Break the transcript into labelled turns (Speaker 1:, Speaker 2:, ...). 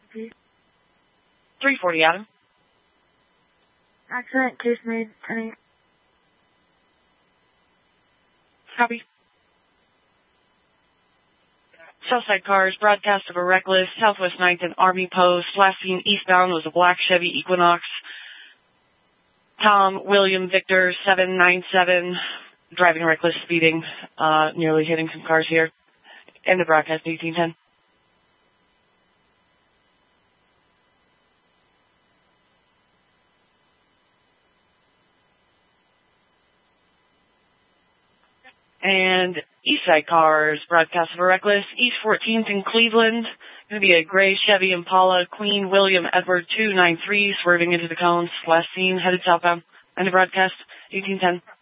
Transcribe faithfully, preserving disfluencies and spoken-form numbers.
Speaker 1: three forty, Adam.
Speaker 2: Accident, case made, ten eight.
Speaker 1: Copy. Southside cars, broadcast of a reckless, Southwest ninth and Army Post. Last seen eastbound was a black Chevy Equinox. Tom William Victor seven nine seven, driving reckless, speeding, uh, nearly hitting some cars here. End of broadcast, eighteen ten. And Eastside cars, broadcast of a reckless, East fourteenth in Cleveland. Going to be a gray Chevy Impala, Queen William Edward two nine three, swerving into the cones. Last seen, headed southbound. End of broadcast, eighteen ten.